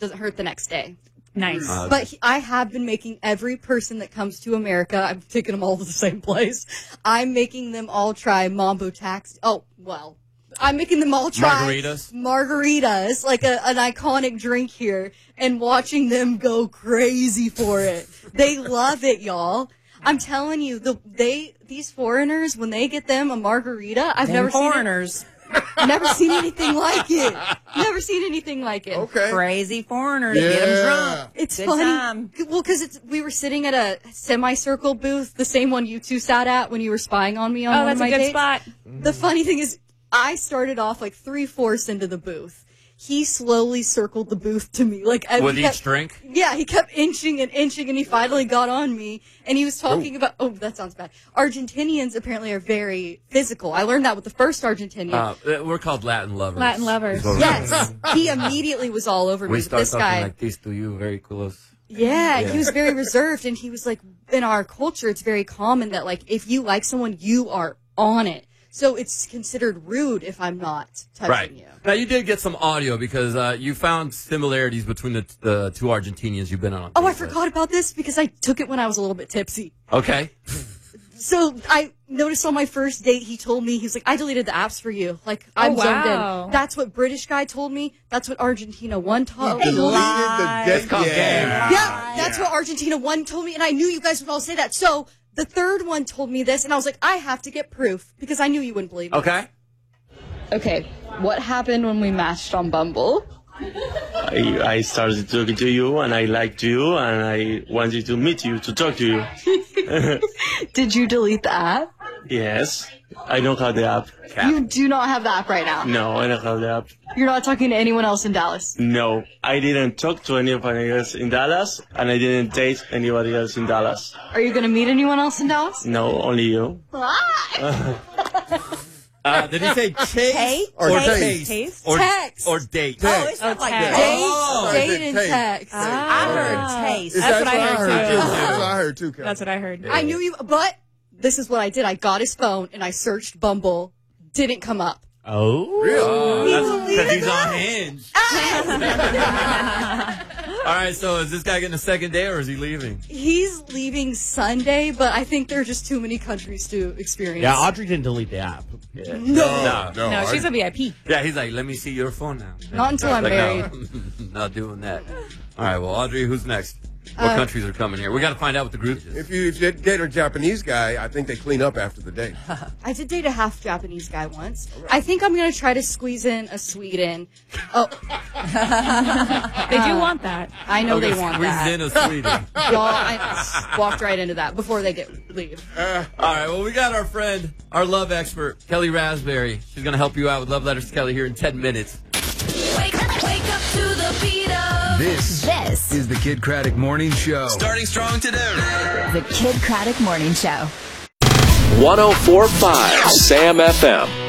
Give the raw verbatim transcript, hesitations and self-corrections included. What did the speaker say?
doesn't hurt the next day. Nice. Uh, but he, I have been making every person that comes to America, I'm taking them all to the same place. I'm making them all try Mambo Taxi. Oh, well, I'm making them all try margaritas, margaritas, like a, an iconic drink here, and watching them go crazy for it. They love it, y'all. I'm telling you, the they these foreigners, when they get them a margarita, I've Them never foreigners. seen it. Never seen anything like it. Never seen anything like it. Okay. Crazy foreigners. Yeah. Get them drunk. It's Good funny. time. Well, because it's we were sitting at a semicircle booth, the same one you two sat at when you were spying on me on Oh, one that's of a my good dates. spot. The funny thing is, I started off like three-fourths into the booth. He slowly circled the booth to me. like I, with kept, each drink? Yeah, he kept inching and inching, and he finally got on me, and he was talking Ooh. about, oh, that sounds bad. Argentinians apparently are very physical. I learned that with the first Argentinian. Uh, we're called Latin lovers. Latin lovers. Yes, he immediately was all over me. We but start this talking guy, like this to you, very close. Yeah, Yeah. he was very reserved, and he was like, in our culture, it's very common that, like, if you like someone, you are on it. So it's considered rude if I'm not touching Right. you. Now, you did get some audio because uh, you found similarities between the, the two Argentinians you've been on. Oh, I forgot about this because I took it when I was a little bit tipsy. Okay. So I noticed on my first date, he told me, he was like, I deleted the apps for you. Like, I'm Oh, zoned wow. in. That's what British guy told me. That's what Argentina one told He me. deleted Lies. the It's called yeah. Yeah, that's what Argentina one told me, and I knew you guys would all say that. So the third one told me this, and I was like, I have to get proof because I knew you wouldn't believe me. Okay. Okay, what happened when we matched on Bumble? I, I started talking to you and I liked you and I wanted to meet you, to talk to you. Did you delete the app? Yes, I don't have the app. You do not have the app right now. No, I don't have the app. You're not talking to anyone else in Dallas. No, I didn't talk to anybody else in Dallas and I didn't date anybody else in Dallas. Are you going to meet anyone else in Dallas? No, only you. Uh, did he say chase Hey? or Taste. taste? Taste? Or, Text. or date? Oh, it's not Oh, like text. that. Date, Oh, date and taste. text. I heard taste. Is That's that what I heard, too? too. That's what I heard too, Kelly. That's what I heard. I knew you, but this is what I did. I got his phone and I searched Bumble. Didn't come up. Oh. Really? Oh, that's because he's on Hinge. All right, so is this guy getting a second day or is he leaving? He's leaving Sunday, but I think there are just too many countries to experience. Yeah, Audrey didn't delete the app. Yeah. No. No. No, she's a V I P. Yeah, he's like, let me see your phone now. Not until I'm Like, married. No, not doing that. All right, well, Audrey, who's next? What Uh, countries are coming here? We got to find out what the group is. If you if you date a Japanese guy, I think they clean up after the date. I did date a half Japanese guy once. I think I'm going to try to squeeze in a Sweden. Oh, They do want that. I know Okay, they want squeeze that. in a Sweden. Y'all, I walked right into that before they get leave. All right, well, we got our friend, our love expert, Kelly Raspberry. She's going to help you out with Love Letters to Kelly here in ten minutes. Wake up, wake up to the beat of This, This is the Kid Craddock Morning Show. Starting strong today. the Kid Craddock Morning Show. one oh four point five Sam F M.